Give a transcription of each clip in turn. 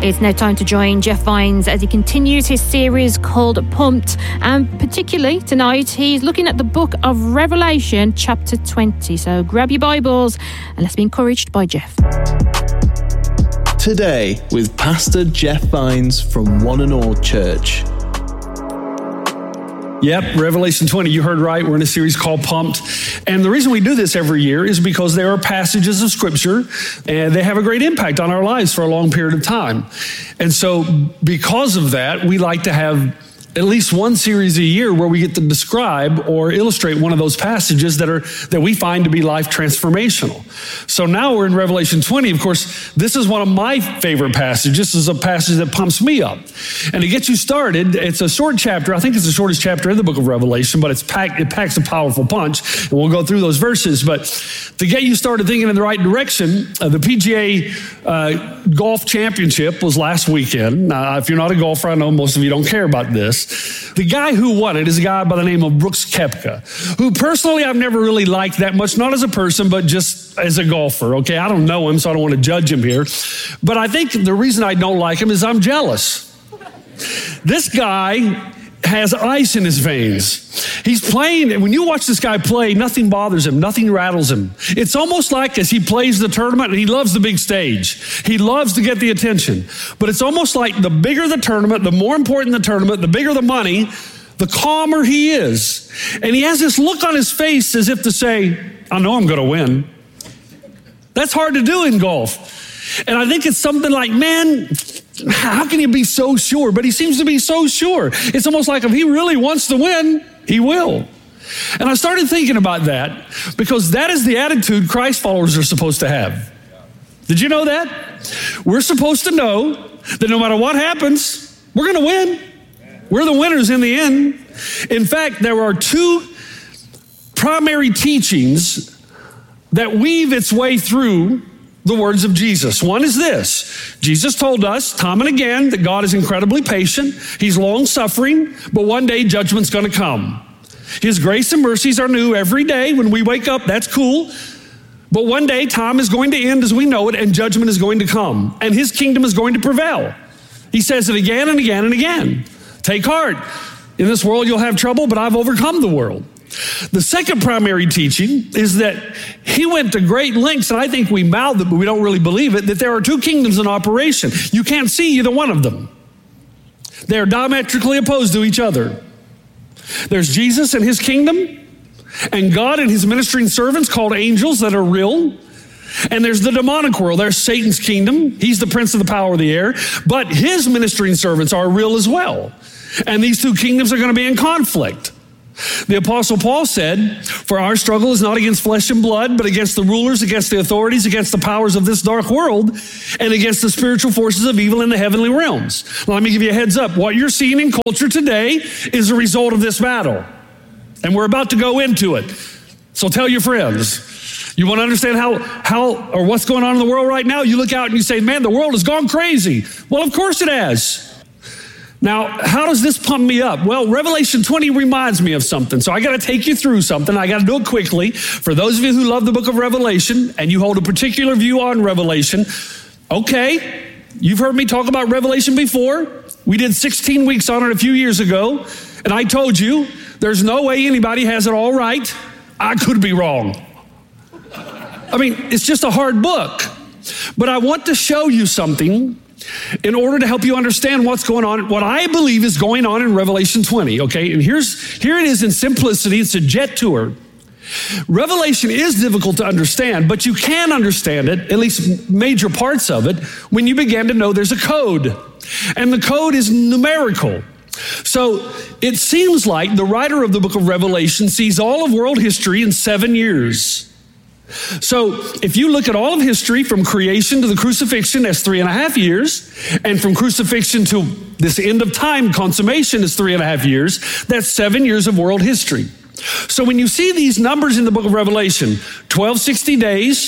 It's now time to join Jeff Vines as he continues his series called Pumped. And particularly tonight, he's looking at the book of Revelation, chapter 20. So grab your Bibles and let's be encouraged by Jeff. Today with Pastor Jeff Vines from One and All Church. Yep, Revelation 20, you heard right. We're in a series called Pumped. And the reason we do this every year is because there are passages of Scripture and they have a great impact on our lives for a long period of time. And so because of that, we like to have at least one series a year where we get to describe or illustrate one of those passages that we find to be life transformational. So now we're in Revelation 20. Of course, this is one of my favorite passages. This is a passage that pumps me up. And to get you started, it's a short chapter. I think it's the shortest chapter in the book of Revelation, but it packs a powerful punch. And we'll go through those verses. But to get you started thinking in the right direction, the PGA Golf Championship was last weekend. Now, if you're not a golfer, I know most of you don't care about this. The guy who won it is a guy by the name of Brooks Koepka, who personally I've never really liked that much, not as a person, but just as a golfer, okay? I don't know him, so I don't want to judge him here. But I think the reason I don't like him is I'm jealous. This guy has ice in his veins. He's playing, and when you watch this guy play, nothing bothers him, nothing rattles him. It's almost like as he plays the tournament, and he loves the big stage. He loves to get the attention. But it's almost like the bigger the tournament, the more important the tournament, the bigger the money, the calmer he is. And he has this look on his face as if to say, I know I'm going to win. That's hard to do in golf. And I think it's something like, man, how can you be so sure? But he seems to be so sure. It's almost like if he really wants to win, he will. And I started thinking about that because that is the attitude Christ followers are supposed to have. Did you know that? We're supposed to know that no matter what happens, we're going to win. We're the winners in the end. In fact, there are two primary teachings that weave its way through the words of Jesus. One is this. Jesus told us time and again that God is incredibly patient. He's long-suffering, but one day judgment's going to come. His grace and mercies are new every day. When we wake up, that's cool. But one day time is going to end as we know it, and judgment is going to come, and his kingdom is going to prevail. He says it again and again and again. Take heart. In this world you'll have trouble, but I've overcome the world. The second primary teaching is that he went to great lengths, and I think we mouth it, but we don't really believe it, that there are two kingdoms in operation. You can't see either one of them. They are diametrically opposed to each other. There's Jesus and his kingdom, and God and his ministering servants called angels that are real. And there's the demonic world. There's Satan's kingdom. He's the prince of the power of the air, but his ministering servants are real as well. And these two kingdoms are going to be in conflict. The Apostle Paul said, for our struggle is not against flesh and blood, but against the rulers, against the authorities, against the powers of this dark world, and against the spiritual forces of evil in the heavenly realms. Now, let me give you a heads up. What you're seeing in culture today is a result of this battle. And we're about to go into it. So tell your friends. You want to understand how or what's going on in the world right now? You look out and you say, man, the world has gone crazy. Well, of course it has. Now, how does this pump me up? Well, Revelation 20 reminds me of something. So I got to take you through something. I got to do it quickly. For those of you who love the book of Revelation and you hold a particular view on Revelation, okay, you've heard me talk about Revelation before. We did 16 weeks on it a few years ago. And I told you, there's no way anybody has it all right. I could be wrong. I mean, it's just a hard book. But I want to show you something in order to help you understand what's going on, what I believe is going on in Revelation 20, okay? And here it is in simplicity. It's a jet tour. Revelation is difficult to understand, but you can understand it, at least major parts of it, when you begin to know there's a code. And the code is numerical. So it seems like the writer of the book of Revelation sees all of world history in 7 years. So if you look at all of history from creation to the crucifixion, that's 3.5 years. And from crucifixion to this end of time consummation is 3.5 years. That's 7 years of world history. So when you see these numbers in the book of Revelation, 1260 days,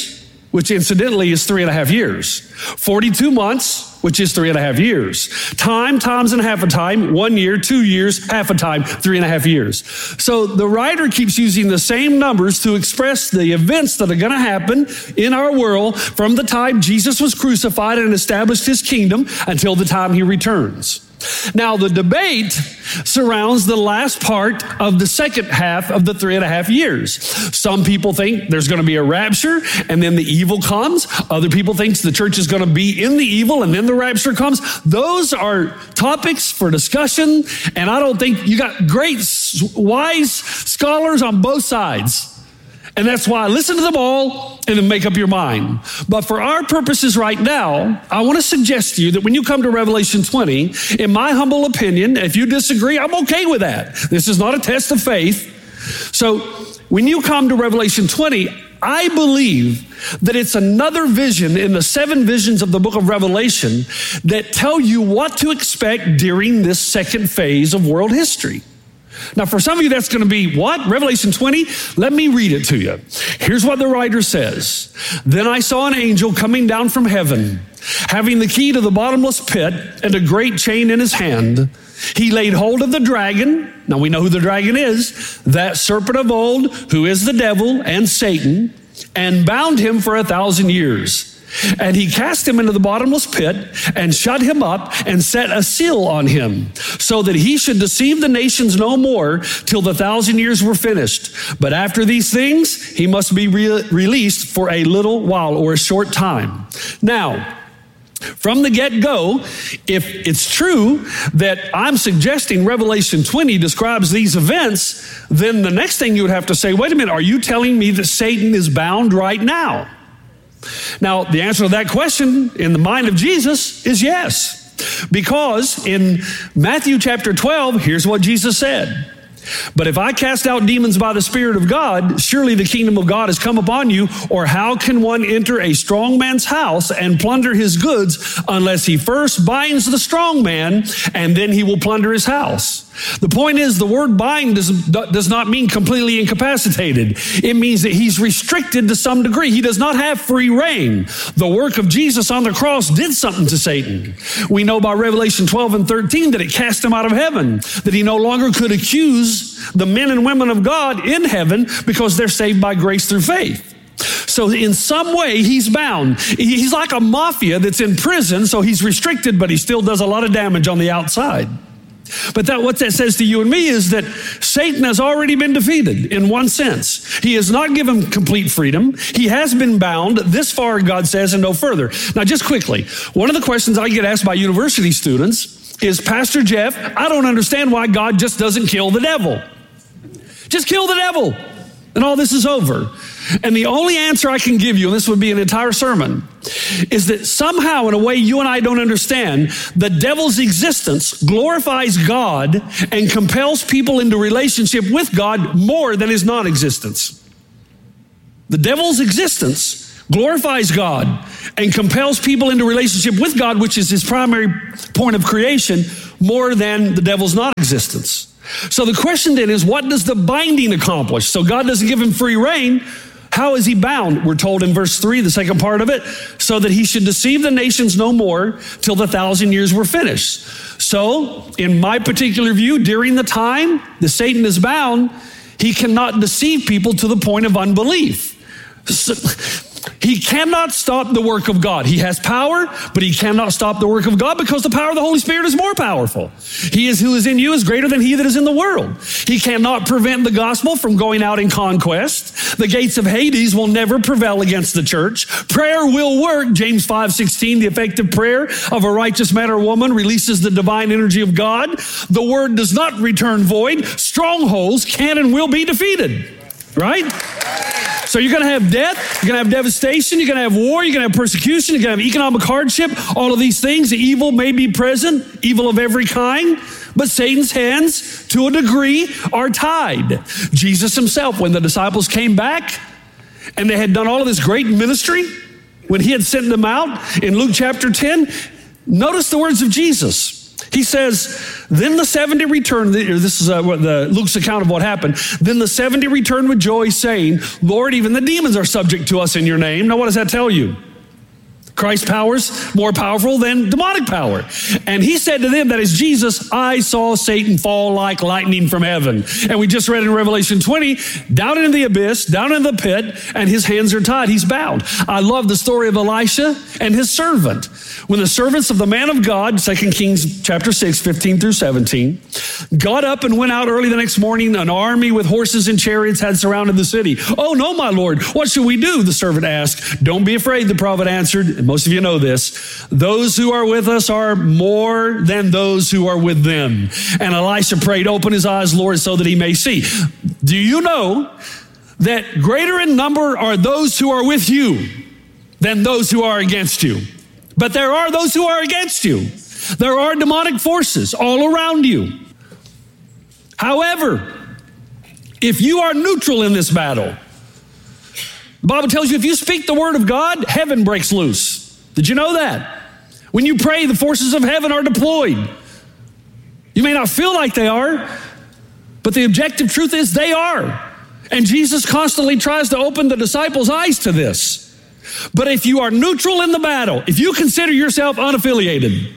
which incidentally is 3.5 years. 42 months, which is 3.5 years. Times and half a time, 1 year, 2 years, half a time, 3.5 years. So the writer keeps using the same numbers to express the events that are going to happen in our world from the time Jesus was crucified and established his kingdom until the time he returns. Now, the debate surrounds the last part of the second half of the 3.5 years. Some people think there's going to be a rapture and then the evil comes. Other people think the church is going to be in the evil and then the rapture comes. Those are topics for discussion, and I don't think you got great, wise scholars on both sides. And that's why I listen to them all and then make up your mind. But for our purposes right now, I want to suggest to you that when you come to Revelation 20, in my humble opinion, if you disagree, I'm okay with that. This is not a test of faith. So when you come to Revelation 20, I believe that it's another vision in the 7 visions of the book of Revelation that tell you what to expect during this second phase of world history. Now, for some of you, that's going to be what? Revelation 20? Let me read it to you. Here's what the writer says. Then I saw an angel coming down from heaven, having the key to the bottomless pit and a great chain in his hand. He laid hold of the dragon. Now, we know who the dragon is. That serpent of old, who is the devil and Satan, and bound him for 1,000 years. And he cast him into the bottomless pit and shut him up and set a seal on him so that he should deceive the nations no more till the 1,000 years were finished. But after these things, he must be released for a little while or a short time. Now, from the get-go, if it's true that I'm suggesting Revelation 20 describes these events, then the next thing you would have to say, wait a minute, are you telling me that Satan is bound right now? Now, the answer to that question in the mind of Jesus is yes. Because in Matthew chapter 12, here's what Jesus said. But if I cast out demons by the Spirit of God, surely the kingdom of God has come upon you. Or how can one enter a strong man's house and plunder his goods unless he first binds the strong man, and then he will plunder his house? The point is, the word bind does not mean completely incapacitated. It means that he's restricted to some degree. He does not have free reign. The work of Jesus on the cross did something to Satan. We know by Revelation 12 and 13 that it cast him out of heaven, that he no longer could accuse the men and women of God in heaven because they're saved by grace through faith. So in some way, he's bound. He's like a mafia that's in prison, so he's restricted, but he still does a lot of damage on the outside. But what that says to you and me is that Satan has already been defeated in one sense. He is not given complete freedom. He has been bound this far, God says, and no further. Now, just quickly, one of the questions I get asked by university students is, Pastor Jeff, I don't understand why God just doesn't kill the devil. Just kill the devil, and all this is over. And the only answer I can give you, and this would be an entire sermon, is that somehow, in a way you and I don't understand, the devil's existence glorifies God and compels people into relationship with God more than his non-existence. The devil's existence glorifies God and compels people into relationship with God, which is his primary point of creation, more than the devil's non-existence. So the question then is, what does the binding accomplish? So God doesn't give him free reign. How is he bound? We're told in verse 3, the second part of it, so that he should deceive the nations no more till the 1,000 years were finished. So, in my particular view, during the time that Satan is bound, he cannot deceive people to the point of unbelief. He cannot stop the work of God. He has power, but he cannot stop the work of God because the power of the Holy Spirit is more powerful. He who is in you is greater than he that is in the world. He cannot prevent the gospel from going out in conquest. The gates of Hades will never prevail against the church. Prayer will work. James 5:16, the effective prayer of a righteous man or woman releases the divine energy of God. The word does not return void. Strongholds can and will be defeated. Right? So you're going to have death, you're going to have devastation, you're going to have war, you're going to have persecution, you're going to have economic hardship, all of these things. The evil may be present, evil of every kind, but Satan's hands, to a degree, are tied. Jesus himself, when the disciples came back and they had done all of this great ministry, when he had sent them out in Luke chapter 10, notice the words of Jesus. He says, then the 70 returned. This is Luke's account of what happened. Then the 70 returned with joy, saying, Lord, even the demons are subject to us in your name. Now, what does that tell you? Christ's power's more powerful than demonic power. And he said to them, that is Jesus, I saw Satan fall like lightning from heaven. And we just read in Revelation 20, down into the abyss, down in the pit, and his hands are tied. He's bound. I love the story of Elisha and his servant. When the servants of the man of God, 2 Kings chapter 6, 15 through 17, got up and went out early the next morning, an army with horses and chariots had surrounded the city. Oh, no, my Lord, what should we do? The servant asked. Don't be afraid, the prophet answered. And most of you know this. Those who are with us are more than those who are with them. And Elisha prayed, open his eyes, Lord, so that he may see. Do you know that greater in number are those who are with you than those who are against you? But there are those who are against you. There are demonic forces all around you. However, if you are neutral in this battle, the Bible tells you if you speak the word of God, heaven breaks loose. Did you know that? When you pray, the forces of heaven are deployed. You may not feel like they are, but the objective truth is they are. And Jesus constantly tries to open the disciples' eyes to this. But if you are neutral in the battle, if you consider yourself unaffiliated,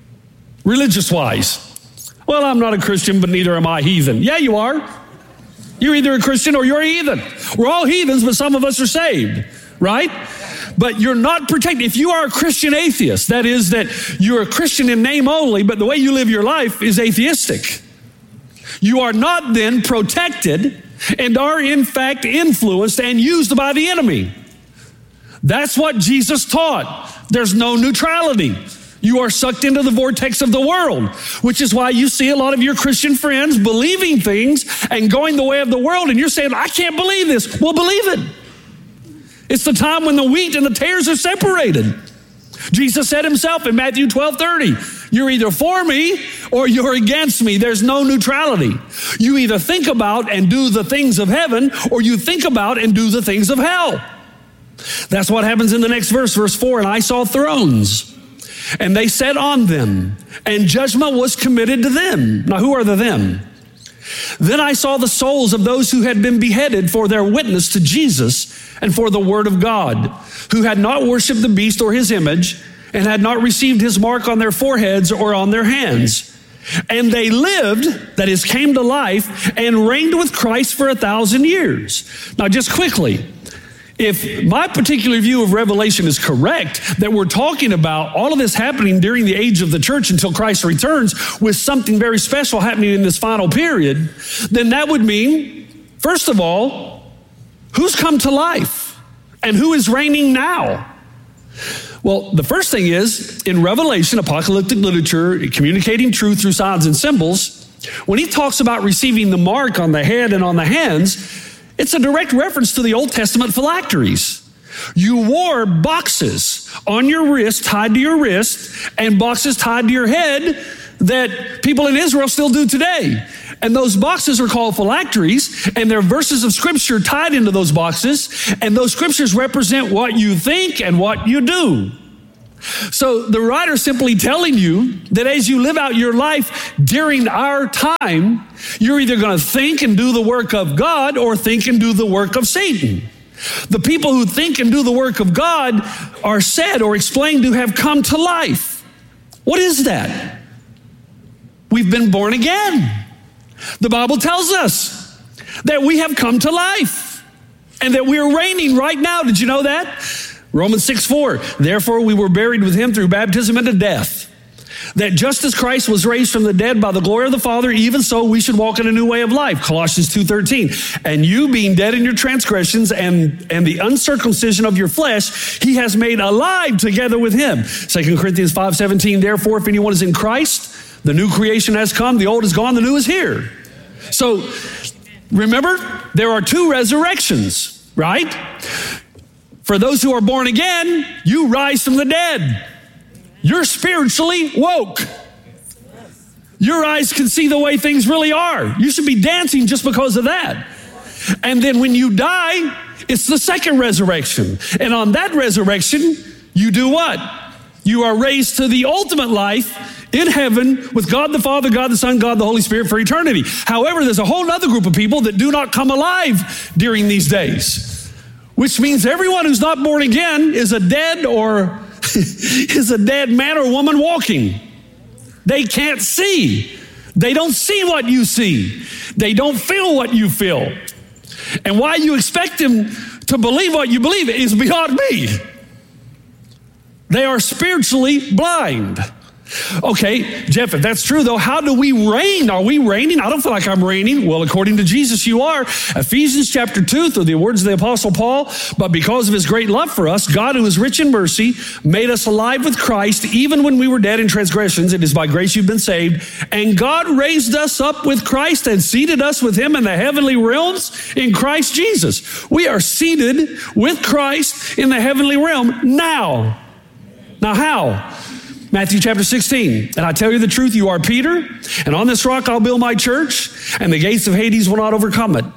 religious-wise, well, I'm not a Christian, but neither am I heathen. Yeah, you are. You're either a Christian or you're a heathen. We're all heathens, but some of us are saved, right? But you're not protected. If you are a Christian atheist, that is that you're a Christian in name only, but the way you live your life is atheistic. You are not then protected and are in fact influenced and used by the enemy. That's what Jesus taught. There's no neutrality. You are sucked into the vortex of the world, which is why you see a lot of your Christian friends believing things and going the way of the world, and you're saying, I can't believe this. Well, believe it. It's the time when the wheat and the tares are separated. Jesus said himself in Matthew 12:30, you're either for me or you're against me. There's no neutrality. You either think about and do the things of heaven, or you think about and do the things of hell. That's what happens in the next verse, verse 4. And I saw thrones, and they sat on them, and judgment was committed to them. Now, who are the them? Then I saw the souls of those who had been beheaded for their witness to Jesus and for the word of God, who had not worshiped the beast or his image, and had not received his mark on their foreheads or on their hands. And they lived, that is, came to life, and reigned with Christ for 1,000 years. Now, just quickly, if my particular view of Revelation is correct, that we're talking about all of this happening during the age of the church until Christ returns, with something very special happening in this final period, then that would mean, first of all, who's come to life and who is reigning now? Well, the first thing is, in Revelation, apocalyptic literature, communicating truth through signs and symbols, when he talks about receiving the mark on the head and on the hands, it's a direct reference to the Old Testament phylacteries. You wore boxes on your wrist, tied to your wrist, and boxes tied to your head that people in Israel still do today. And those boxes are called phylacteries, and there are verses of scripture tied into those boxes, and those scriptures represent what you think and what you do. So the writer's simply telling you that as you live out your life during our time, you're either going to think and do the work of God or think and do the work of Satan. The people who think and do the work of God are said or explained to have come to life. What is that? We've been born again. The Bible tells us that we have come to life and that we are reigning right now. Did you know that? Romans 6:4, therefore we were buried with him through baptism into death, that just as Christ was raised from the dead by the glory of the Father, even so we should walk in a new way of life. Colossians 2:13, and you being dead in your transgressions and the uncircumcision of your flesh, he has made alive together with him. 2 Corinthians 5:17, therefore if anyone is in Christ, the new creation has come, the old is gone, the new is here. So remember, there are two resurrections, right? For those who are born again, you rise from the dead. You're spiritually woke. Your eyes can see the way things really are. You should be dancing just because of that. And then when you die, it's the second resurrection. And on that resurrection, you do what? You are raised to the ultimate life in heaven with God the Father, God the Son, God the Holy Spirit for eternity. However, there's a whole other group of people that do not come alive during these days, which means everyone who's not born again is a dead man or woman walking. They can't see. They don't see what you see. They don't feel what you feel. And why you expect them to believe what you believe is beyond me. They are spiritually blind. Okay, Jeff, if that's true though, how do we reign? Are we reigning? I don't feel like I'm reigning. Well, according to Jesus, you are. Ephesians chapter 2, through the words of the Apostle Paul, but because of his great love for us, God, who is rich in mercy, made us alive with Christ, even when we were dead in transgressions. It is by grace you've been saved. And God raised us up with Christ and seated us with him in the heavenly realms in Christ Jesus. We are seated with Christ in the heavenly realm now. Now how? Matthew chapter 16, and I tell you the truth, you are Peter, and on this rock I'll build my church, and the gates of Hades will not overcome it.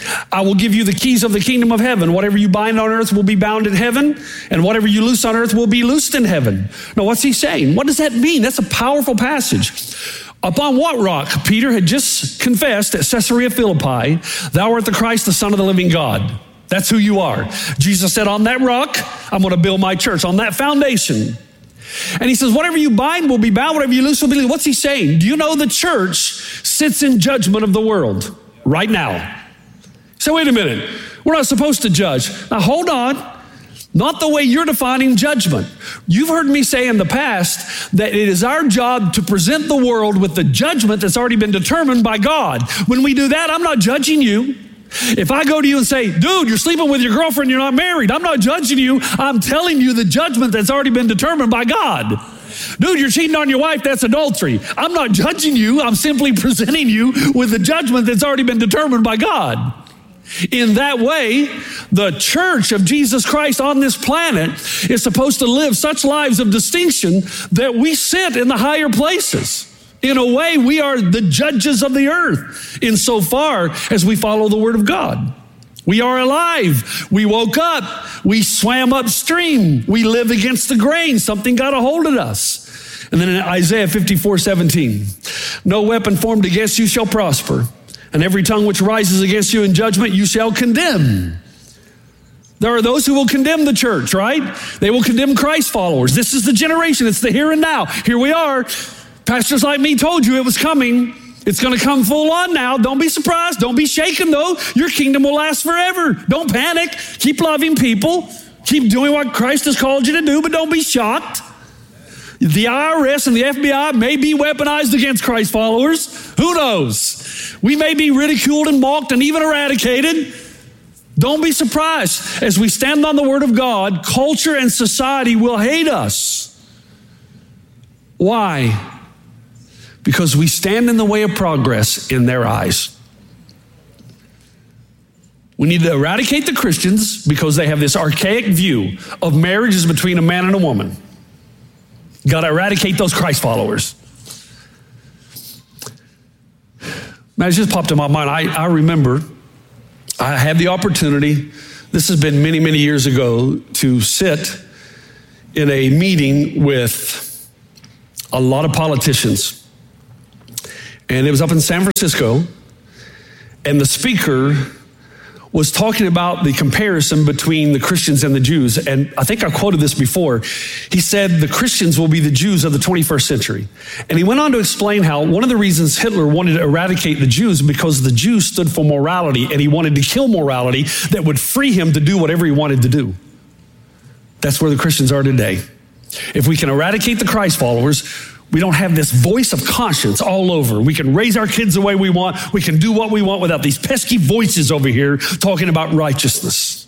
I will give you the keys of the kingdom of heaven. Whatever you bind on earth will be bound in heaven, and whatever you loose on earth will be loosed in heaven. Now, what's he saying? What does that mean? That's a powerful passage. Upon what rock? Peter had just confessed at Caesarea Philippi, thou art the Christ, the Son of the living God. That's who you are. Jesus said, on that rock, I'm going to build my church, on that foundation. And he says, whatever you bind will be bound, whatever you loose will be loosed. What's he saying? Do you know the church sits in judgment of the world right now? So wait a minute. We're not supposed to judge. Now hold on. Not the way you're defining judgment. You've heard me say in the past that it is our job to present the world with the judgment that's already been determined by God. When we do that, I'm not judging you. If I go to you and say, dude, you're sleeping with your girlfriend, you're not married, I'm not judging you. I'm telling you the judgment that's already been determined by God. Dude, you're cheating on your wife, that's adultery. I'm not judging you. I'm simply presenting you with the judgment that's already been determined by God. In that way, the church of Jesus Christ on this planet is supposed to live such lives of distinction that we sit in the higher places. In a way, we are the judges of the earth insofar as we follow the word of God. We are alive. We woke up. We swam upstream. We live against the grain. Something got a hold of us. And then in Isaiah 54:17, no weapon formed against you shall prosper, and every tongue which rises against you in judgment you shall condemn. There are those who will condemn the church, right? They will condemn Christ followers. This is the generation. It's the here and now. Here we are. Pastors like me told you it was coming. It's going to come full on now. Don't be surprised. Don't be shaken, though. Your kingdom will last forever. Don't panic. Keep loving people. Keep doing what Christ has called you to do, but don't be shocked. The IRS and the FBI may be weaponized against Christ followers. Who knows? We may be ridiculed and mocked and even eradicated. Don't be surprised. As we stand on the word of God, culture and society will hate us. Why? Because we stand in the way of progress in their eyes. We need to eradicate the Christians because they have this archaic view of marriage is between a man and a woman. Got to eradicate those Christ followers. Man, it just popped in my mind. I remember I had the opportunity, this has been many, many years ago, to sit in a meeting with a lot of politicians. And it was up in San Francisco, and the speaker was talking about the comparison between the Christians and the Jews. And I think I quoted this before. He said the Christians will be the Jews of the 21st century. And he went on to explain how one of the reasons Hitler wanted to eradicate the Jews because the Jews stood for morality, and he wanted to kill morality that would free him to do whatever he wanted to do. That's where the Christians are today. If we can eradicate the Christ followers, we don't have this voice of conscience all over. We can raise our kids the way we want. We can do what we want without these pesky voices over here talking about righteousness.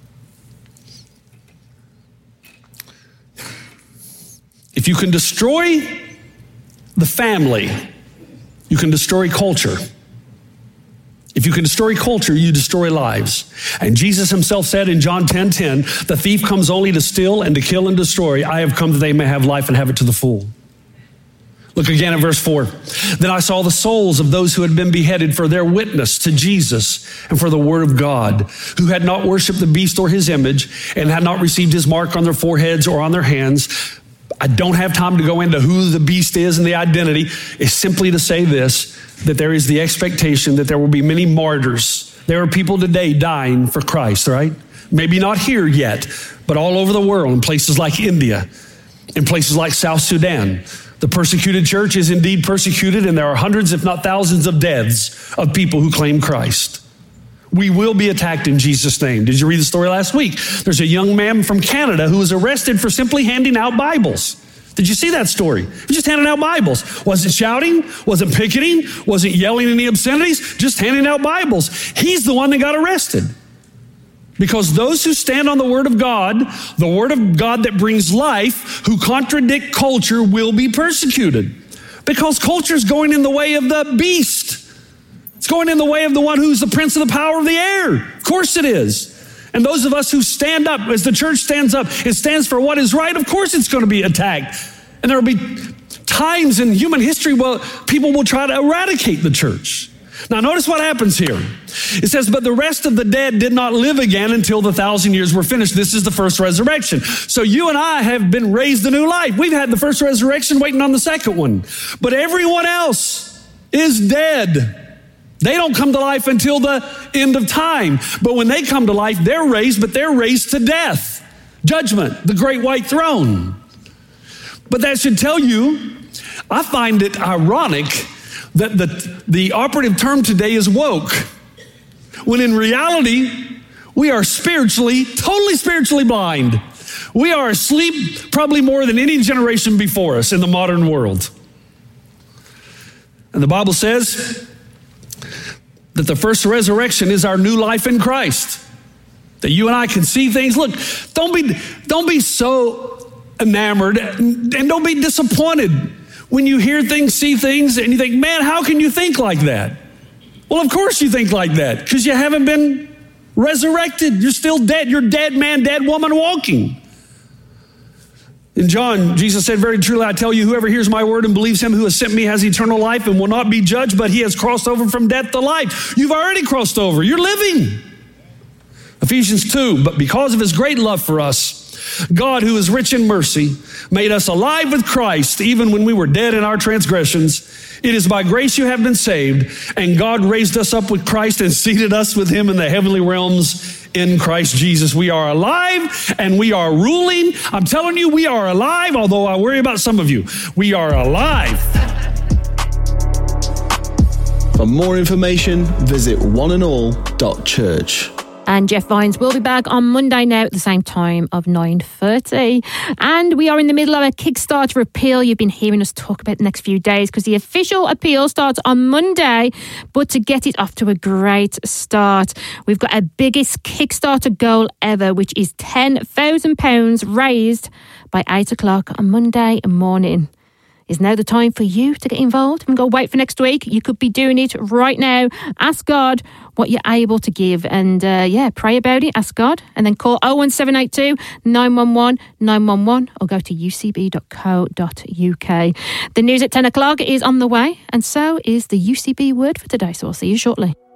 If you can destroy the family, you can destroy culture. If you can destroy culture, you destroy lives. And Jesus himself said in John 10:10, the thief comes only to steal and to kill and destroy. I have come that they may have life and have it to the full. Look again at verse 4. Then I saw the souls of those who had been beheaded for their witness to Jesus and for the word of God, who had not worshiped the beast or his image and had not received his mark on their foreheads or on their hands. I don't have time to go into who the beast is and the identity. It's simply to say this, that there is the expectation that there will be many martyrs. There are people today dying for Christ, right? Maybe not here yet, but all over the world, in places like India, in places like South Sudan. The persecuted church is indeed persecuted, and there are hundreds, if not thousands, of deaths of people who claim Christ. We will be attacked in Jesus' name. Did you read the story last week? There's a young man from Canada who was arrested for simply handing out Bibles. Did you see that story? He was just handing out Bibles. Wasn't shouting, wasn't picketing, wasn't yelling any obscenities, just handing out Bibles. He's the one that got arrested. Because those who stand on the Word of God, the Word of God that brings life, who contradict culture, will be persecuted. Because culture is going in the way of the beast. It's going in the way of the one who's the prince of the power of the air. Of course it is. And those of us who stand up, as the church stands up, it stands for what is right, of course it's going to be attacked. And there will be times in human history where people will try to eradicate the church. Now notice what happens here. It says, but the rest of the dead did not live again until the 1,000 years were finished. This is the first resurrection. So you and I have been raised to new life. We've had the first resurrection waiting on the second one. But everyone else is dead. They don't come to life until the end of time. But when they come to life, they're raised, but they're raised to death. Judgment, the great white throne. But that should tell you, I find it ironic that the operative term today is woke. When in reality, we are totally spiritually blind. We are asleep probably more than any generation before us in the modern world. And the Bible says that the first resurrection is our new life in Christ. That you and I can see things. Look, don't be so enamored and don't be disappointed when you hear things, see things, and you think, man, how can you think like that? Well, of course you think like that because you haven't been resurrected. You're still dead. You're dead man, dead woman walking. In John, Jesus said, very truly, I tell you, whoever hears my word and believes him who has sent me has eternal life and will not be judged, but he has crossed over from death to life. You've already crossed over. You're living. Ephesians 2, but because of his great love for us, God, who is rich in mercy, made us alive with Christ, even when we were dead in our transgressions. It is by grace you have been saved, and God raised us up with Christ and seated us with him in the heavenly realms in Christ Jesus. We are alive and we are ruling. I'm telling you, we are alive, although I worry about some of you. We are alive. For more information, visit oneandall.church. And Jeff Vines will be back on Monday now at the same time of 9:30. And we are in the middle of a Kickstarter appeal. You've been hearing us talk about the next few days because the official appeal starts on Monday. But to get it off to a great start, we've got our biggest Kickstarter goal ever, which is £10,000 raised by 8 o'clock on Monday morning. Is now the time for you to get involved? And go wait for next week. You could be doing it right now. Ask God what you're able to give. And pray about it. Ask God. And then call 01782 911 911 or go to ucb.co.uk. The news at 10 o'clock is on the way. And so is the UCB word for today. So I'll see you shortly.